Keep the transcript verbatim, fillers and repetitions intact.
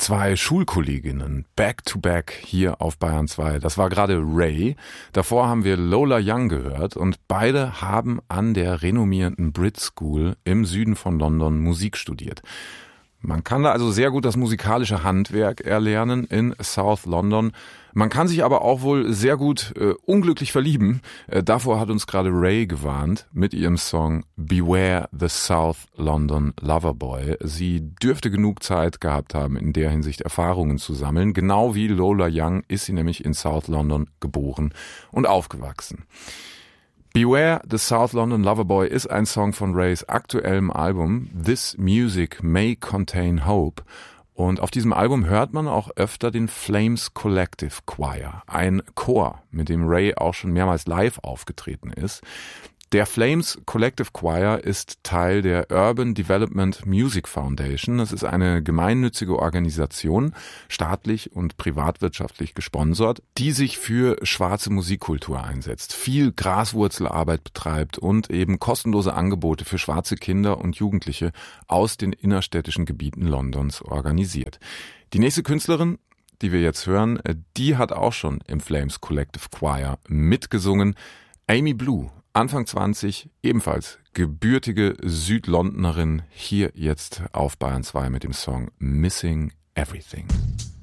Zwei Schulkolleginnen, back to back hier auf Bayern zwei. Das war gerade Ray. Davor haben wir Lola Young gehört und beide haben an der renommierten Brit School im Süden von London Musik studiert. Man kann da also sehr gut das musikalische Handwerk erlernen in South London. Man kann sich aber auch wohl sehr gut äh, unglücklich verlieben. Äh, davor hat uns gerade Ray gewarnt mit ihrem Song Beware the South London Loverboy. Sie dürfte genug Zeit gehabt haben, in der Hinsicht Erfahrungen zu sammeln. Genau wie Lola Young ist sie nämlich in South London geboren und aufgewachsen. Beware the South London Loverboy ist ein Song von Rays aktuellem Album This Music May Contain Hope. Und auf diesem Album hört man auch öfter den Flames Collective Choir, ein Chor, mit dem Ray auch schon mehrmals live aufgetreten ist. Der Flames Collective Choir ist Teil der Urban Development Music Foundation. Das ist eine gemeinnützige Organisation, staatlich und privatwirtschaftlich gesponsert, die sich für schwarze Musikkultur einsetzt, viel Graswurzelarbeit betreibt und eben kostenlose Angebote für schwarze Kinder und Jugendliche aus den innerstädtischen Gebieten Londons organisiert. Die nächste Künstlerin, die wir jetzt hören, die hat auch schon im Flames Collective Choir mitgesungen. Amy Blue. Anfang zwanzig, ebenfalls gebürtige Südlondonerin, hier jetzt auf Bayern zwei mit dem Song Missing Everything.